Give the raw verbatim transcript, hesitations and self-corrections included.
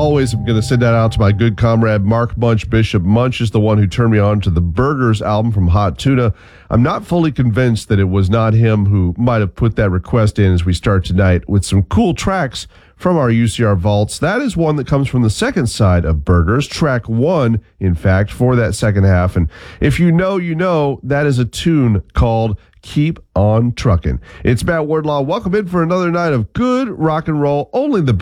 always am going to send that out to my good comrade Mark Munch Bishop. Munch is the one who turned me on to the Burgers album from Hot Tuna. I'm not fully convinced that it was not him who might have put that request in as we start tonight with some cool tracks from our U C R vaults. That is one that comes from the second side of Burgers, track one, in fact, for that second half. And if you know, you know, that is a tune called Keep on Truckin'. It's Matt Wardlaw. Welcome in for another night of good rock and roll. Only the